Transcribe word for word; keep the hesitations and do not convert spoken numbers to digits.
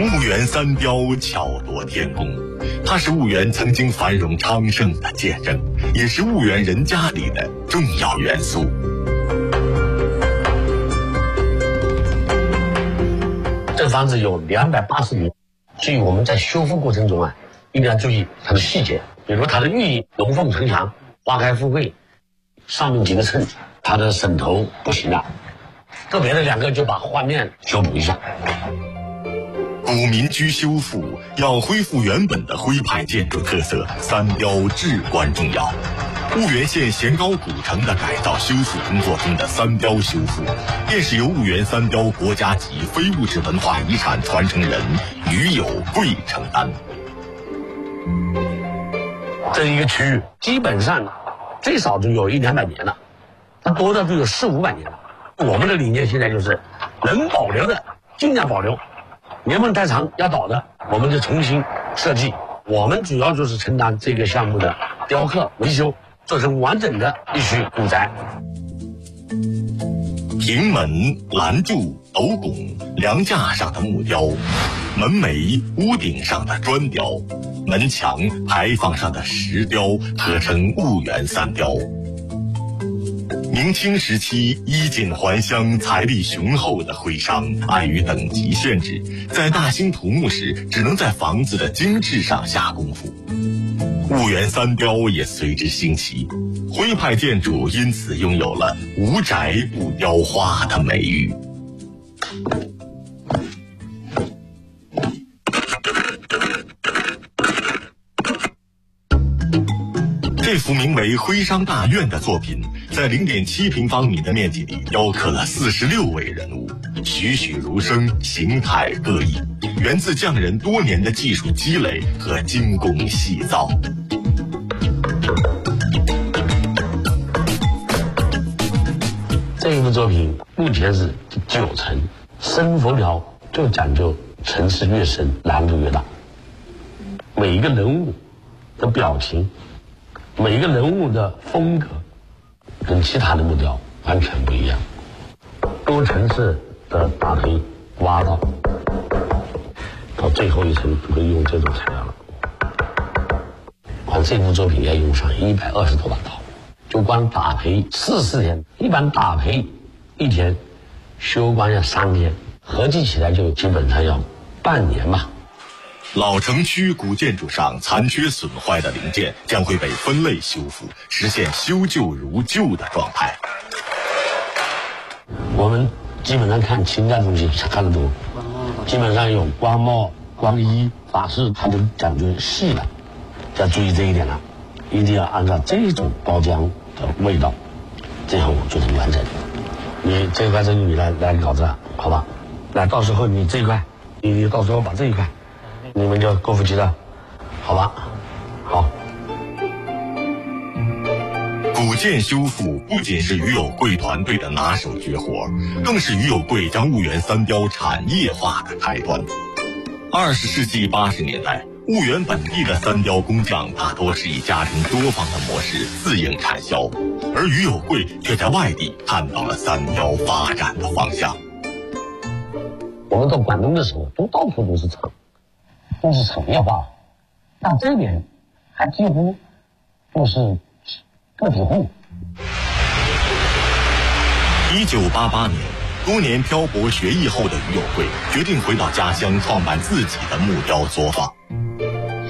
婺源三雕巧夺天工，它是婺源曾经繁荣昌盛的见证，也是婺源人家里的重要元素。 这房子有两百八十米，所以我们在修复过程中啊，一定要注意它的细节，比如它的寓意龙凤呈祥、花开富贵，上面几个衬，它的榫头不行了，个别的两个就把画面修补一下。 古民居修复要恢复原本的徽派建筑特色，三雕至关重要。婺源县咸高古城的改造修复工作中的三雕修复，便是由婺源三雕国家级非物质文化遗产传承人于有贵承担。 这一个区域基本上最少就有一两百年了，它多的就有四五百年了。我们的理念现在就是能保留的尽量保留，年份太长要倒的我们就重新设计。我们主要就是承担这个项目的雕刻维修，做成完整的一区古宅。 亭门、栏柱、斗拱、梁架上的木雕，门楣、屋顶上的砖雕，门墙、牌坊上的石雕，合称婺源三雕。明清时期衣锦还乡、财力雄厚的徽商，碍于等级限制，在大兴土木时只能在房子的精致上下功夫。婺源三雕也随之兴起，徽派建筑因此拥有了无宅不雕花的美誉。这幅名为《徽商大院》的作品，在 零点七平方米的面积里雕刻了四十六位人物，栩栩如生，形态各异，源自匠人多年的技术积累和精工细造。 这一幅作品目前是九层，生佛雕就讲究层次越深，难度越大。每一个人物的表情，每一个人物的风格跟其他的木雕完全不一样，多层次的打胚挖到到最后一层就会用这种材料了。光这幅作品要用上一百二十多把刀，就光打胚四十天，一般打胚一天，修光要三天，合计起来就基本上要半年吧。 老城区古建筑上残缺损坏的零件将会被分类修复，实现修旧如旧的状态。 我们基本上看清代东西看得多，基本上有光帽、光衣、法式，它都讲究细的，要注意这一点了，一定要按照这种包浆的味道，这样我做成完整。你这一块这个你来来搞这，好吧？来，到时候你这一块，你你到时候把这一块。你们就过户期了，好吧？好。 古建修复不仅是于有贵团队的拿手绝活，更是于有贵将婺源三雕产业化的开端。二十世纪八十年代，婺源本地的三雕工匠大多是以家庭作坊的模式自营产销，而于有贵却在外地看到了三雕发展的方向。 我们到广东的时候，都到处都是厂。都是产业化，但这边还几乎就是个体户。 一九八八年，多年漂泊学艺后的于有贵决定回到家乡，创办自己的木雕作坊。